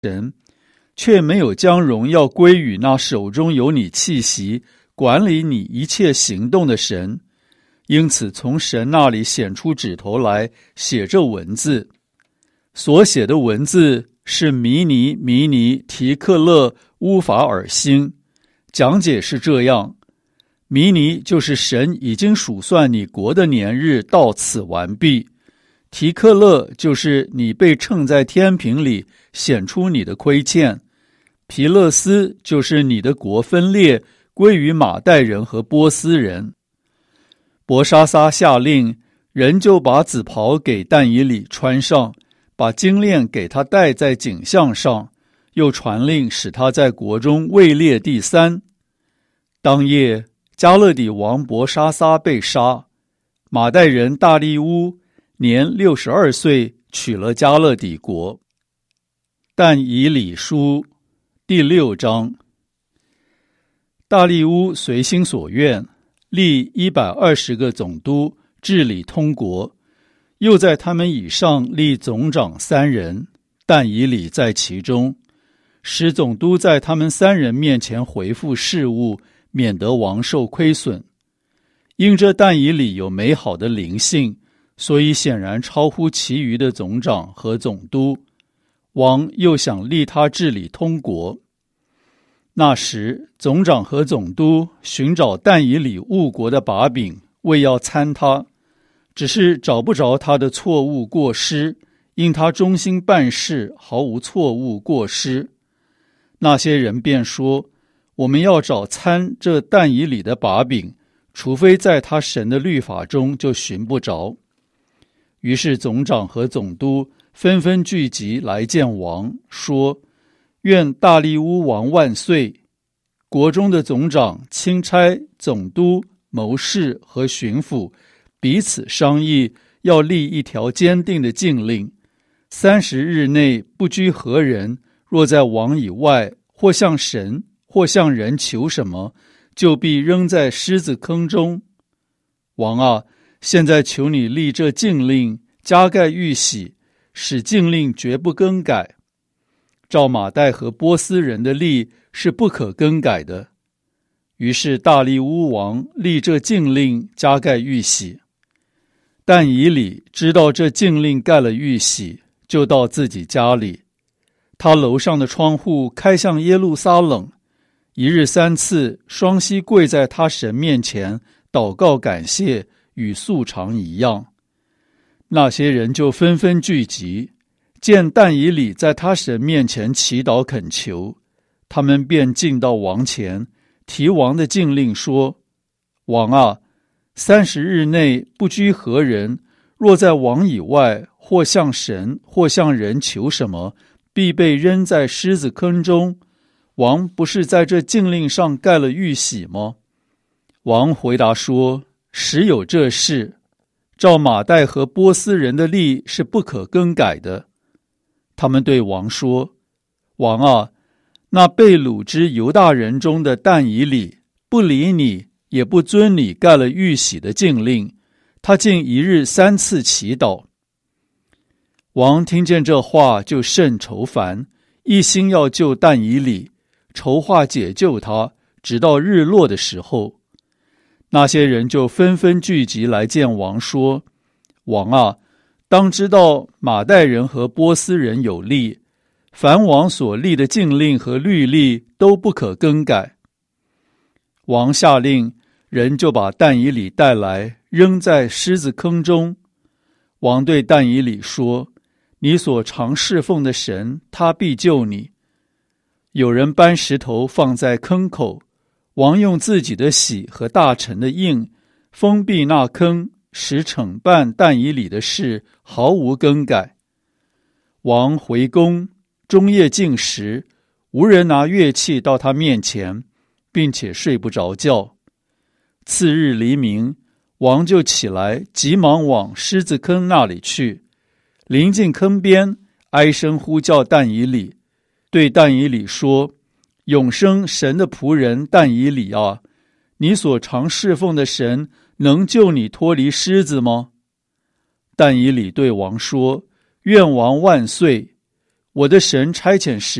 神，却没有将荣耀归于那手中有你气息、管理你一切行动的神。因此从神那里显出指头来，写着文字。所写的文字是弥尼、弥尼、提克勒、乌法尔星。讲解是这样：弥尼就是神已经数算你国的年日到此完毕；提克勒就是你被称在天平里，显出你的亏欠；皮勒斯就是你的国分裂，归于马代人和波斯人。伯沙撒下令，人就把紫袍给但以理穿上，把金链给他戴在颈项上，又传令使他在国中位列第三。当夜，加勒底王伯沙撒被杀，马代人大利乌年62岁，取了加勒底国。但以理书第6章。大利乌随心所愿，立120个总督，治理通国，又在他们以上立总长3人，但以理在其中，使总督在他们3人面前回复事务，免得王受亏损。因这但以理有美好的灵性，所以显然超乎其余的总长和总督。王又想立他治理通国。那时总长和总督寻找但以理误国的把柄，为要参他，只是找不着他的错误过失，因他忠心办事，毫无错误过失。那些人便说，我们要找参这但以理的把柄，除非在他神的律法中，就寻不着。于是总长和总督纷纷聚集来见王，说，愿大利乌王万岁！国中的总长、钦差、总督、谋士和巡抚彼此商议，要立一条坚定的禁令：30日内不拘何人，若在王以外，或向神，或向人求什么，就必扔在狮子坑中。王啊，现在求你立这禁令，加盖玉玺，使禁令绝不更改。照马代和波斯人的例是不可更改的。于是大利乌王立这禁令，加盖玉玺。但以理知道这禁令盖了玉玺，就到自己家里，他楼上的窗户开向耶路撒冷，一日3次双膝跪在他神面前，祷告感谢，与素常一样。那些人就纷纷聚集，见但以理在他神面前祈祷恳求，他们便进到王前，提王的禁令说，王啊，30日内不拘何人，若在王以外，或向神，或向人求什么，必被扔在狮子坑中。王不是在这禁令上盖了玉玺吗？王回答说，实有这事，照马代和波斯人的例是不可更改的。他们对王说，王啊，那被掳之犹大人中的但以理不理你，也不遵你盖了玉玺的禁令，他竟一日3次祈祷。王听见这话，就甚愁烦，一心要救但以理，筹划解救他，直到日落的时候。那些人就纷纷聚集来见王，说，王啊，当知道马代人和波斯人有例，凡王所立的禁令和律例都不可更改。王下令，人就把但以理带来，扔在狮子坑中。王对但以理说，你所常侍奉的神，他必救你。有人搬石头放在坑口，王用自己的玺和大臣的印封闭那坑，使惩办但以理的事毫无更改。王回宫，终夜禁食，无人拿乐器到他面前，并且睡不着觉。次日黎明，王就起来，急忙往狮子坑那里去，临近坑边，哀声呼叫但以理，对但以理说，永生神的仆人但以理啊，你所常侍奉的神能救你脱离狮子吗？但以理对王说，愿王万岁！ 我的神差遣使